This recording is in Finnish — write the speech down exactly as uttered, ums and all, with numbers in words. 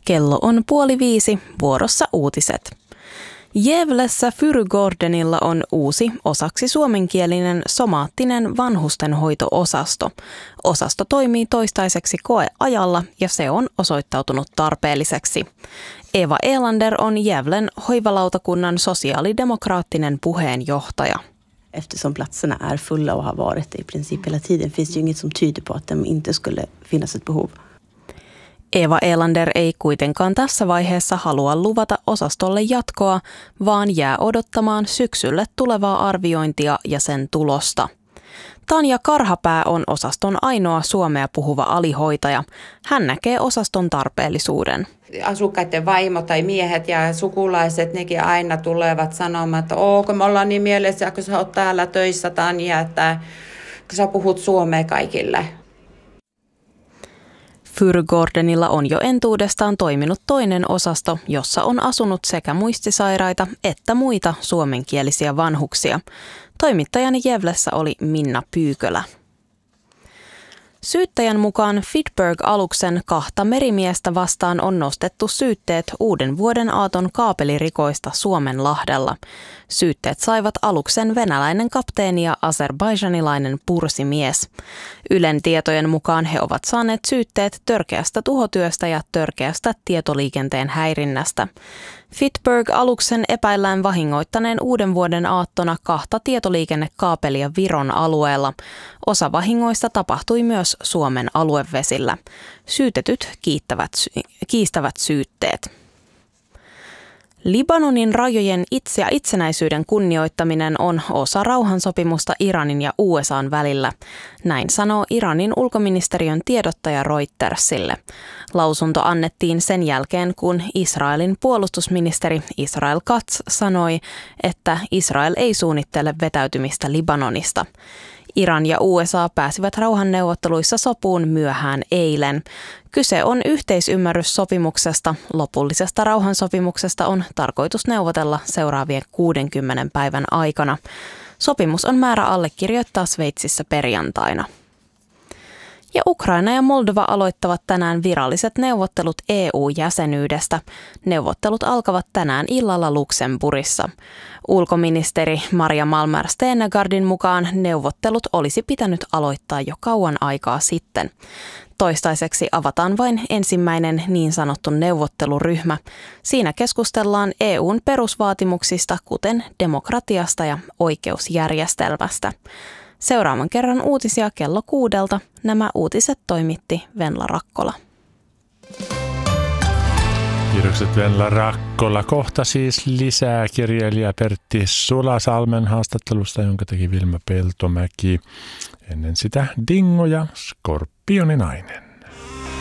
Kello on puoli viisi, vuorossa uutiset. Gävlessä Fyrgårdenilla on uusi, osaksi suomenkielinen somaattinen vanhustenhoito-osasto. Osasto toimii toistaiseksi koeajalla ja se on osoittautunut tarpeelliseksi. Eva Elander on Gävlen hoivalautakunnan sosiaalidemokraattinen puheenjohtaja. Eftersom platserna är fulla och har varit det i princip hela tiden finns ju inget som tyder på att det inte skulle finnas ett behov. Eva Elander ei kuitenkaan tässä vaiheessa halua luvata osastolle jatkoa, vaan jää odottamaan syksylle tulevaa arviointia ja sen tulosta. Tanja Karhapää on osaston ainoa suomea puhuva alihoitaja. Hän näkee osaston tarpeellisuuden. Asukkaiden vaimo tai miehet ja sukulaiset, nekin aina tulevat sanomaan, että oo, kun me ollaan niin mielessä, kun sä oot täällä töissä, Tanja, että kun sä puhut suomea kaikille. Fyrgårdenilla on jo entuudestaan toiminut toinen osasto, jossa on asunut sekä muistisairaita että muita suomenkielisiä vanhuksia. Toimittajani Gävlessä oli Minna Pyykölä. Syyttäjän mukaan Fitberg-aluksen kahta merimiestä vastaan on nostettu syytteet uuden vuoden aaton kaapelirikoista Suomenlahdella. Syytteet saivat aluksen venäläinen kapteeni ja azerbaižanilainen pursimies. Ylen tietojen mukaan he ovat saaneet syytteet törkeästä tuhotyöstä ja törkeästä tietoliikenteen häirinnästä. Fitberg-aluksen epäillään vahingoittaneen uuden vuoden aattona kahta tietoliikennekaapelia Viron alueella. Osa vahingoista tapahtui myös Suomen aluevesillä. Syytetyt kiittävät, kiistävät syytteet. Libanonin rajojen itse- ja itsenäisyyden kunnioittaminen on osa rauhansopimusta Iranin ja U S A:n välillä. Näin sanoo Iranin ulkoministeriön tiedottaja Reutersille. Lausunto annettiin sen jälkeen, kun Israelin puolustusministeri Israel Katz sanoi, että Israel ei suunnittele vetäytymistä Libanonista. Iran ja U S A pääsivät rauhanneuvotteluissa sopuun myöhään eilen. Kyse on yhteisymmärryssopimuksesta. Lopullisesta rauhansopimuksesta on tarkoitus neuvotella seuraavien kuudenkymmenen päivän aikana. Sopimus on määrä allekirjoittaa Sveitsissä perjantaina. Ja Ukraina ja Moldova aloittavat tänään viralliset neuvottelut E U-jäsenyydestä. Neuvottelut alkavat tänään illalla Luxemburgissa. Ulkoministeri Maria Malmer Stenegardin mukaan neuvottelut olisi pitänyt aloittaa jo kauan aikaa sitten. Toistaiseksi avataan vain ensimmäinen niin sanottu neuvotteluryhmä. Siinä keskustellaan E U:n perusvaatimuksista, kuten demokratiasta ja oikeusjärjestelmästä. Seuraavan kerran uutisia kello kuudelta. Nämä uutiset toimitti Venla Rakkola. Kiitokset Venla Rakkola. Kohta siis lisää kirjailija Pertti Sulasalmen haastattelusta, jonka teki Vilma Peltomäki. Ennen sitä Dingo ja Skorpioninainen.